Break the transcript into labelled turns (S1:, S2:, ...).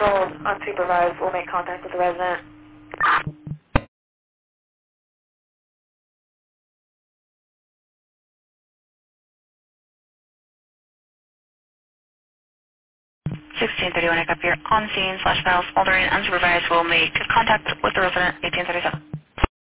S1: hold. Unsupervised. We'll make contact with the resident. 1631, I up here on scene, /files, smoldering, unsupervised. We'll make contact with the resident, 1837.